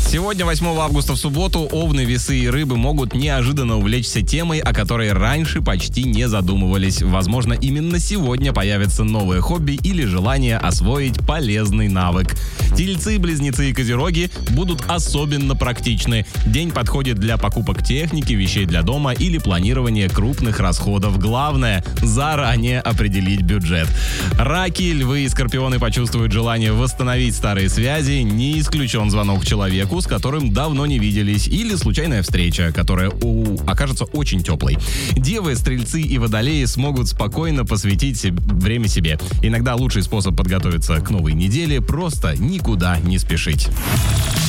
Сегодня, 8 августа, в субботу, овны, весы и рыбы могут неожиданно увлечься темой, о которой раньше почти не задумывались. Возможно, именно сегодня появится новое хобби или желание освоить полезный навык. Тельцы, близнецы и козероги будут особенно практичны. День подходит для покупок техники, вещей для дома или планирования крупных расходов. Главное – заранее определить бюджет. Раки, львы и скорпионы почувствуют желание восстановить старые связи. Не исключен звонок человеку, с которым давно не виделись, или случайная встреча, которая окажется очень теплой. Девы, стрельцы и водолеи смогут спокойно посвятить время себе. Иногда лучший способ подготовиться к новой неделе – просто никуда не спешить.